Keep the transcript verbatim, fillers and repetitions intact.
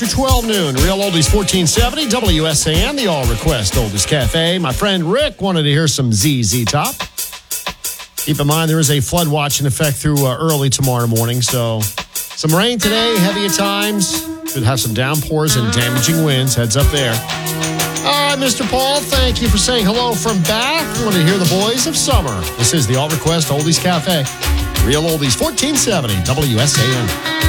twelve noon, Real Oldies fourteen seventy, W S A N, the All Request Oldies Cafe. My friend Rick wanted to hear some Z Z Top. Keep in mind, there is a flood watch in effect through uh, early tomorrow morning, so some rain today, heavy at times. Could have some downpours and damaging winds. Heads up there. All right, Mister Paul, thank you for saying hello from Bath. Want to hear the boys of summer. This is the All Request Oldies Cafe. Real Oldies fourteen seventy, W S A N.